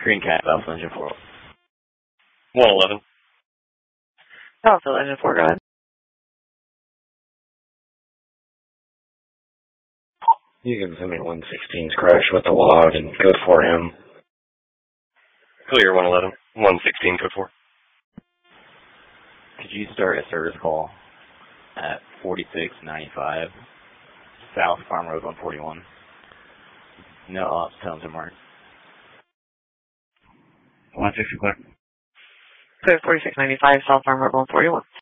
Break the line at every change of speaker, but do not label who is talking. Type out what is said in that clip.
Green Cat, Alpha Engine 4.
111.
Alpha Engine 4, go ahead.
You can send me 116's crash with the log and code for him.
Clear 111. 116, code 4.
Could you start a service call at 4695 South Farm Road 141? No ops, tell them to mark.
160 clear.
Clear 4695 South Farm Road 141.